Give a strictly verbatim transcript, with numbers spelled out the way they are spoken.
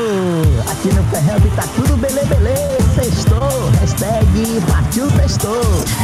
Aqui no Ferrão tá tudo belê, belê. Sextou, hashtag partiu, testou.